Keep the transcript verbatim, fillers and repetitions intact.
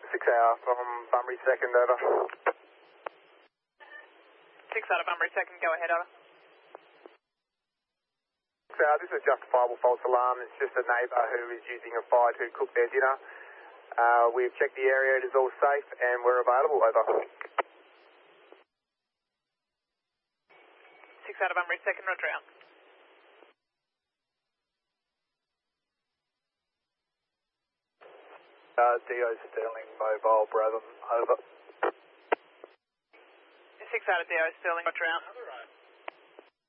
six hour from Bunbury second, over. six out of Bunbury second, go ahead, over. six hour, this is a justifiable false alarm. It's just a neighbour who is using a fire to cook their dinner. Uh, we've checked the area, it is all safe and we're available, over. six out of Bunbury second, roger out. Uh, D O Sterling, mobile, Brabham, over. six out of D O Sterling, roger out.